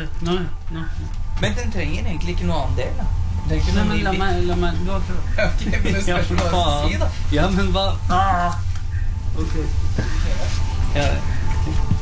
Nå. Men den trenger egentlig ikke noe annen del, da. Nei, men la meg du har prøvd. Ok, men det spørs hva du skal si, da. Ja, men hva? Ok. Ja,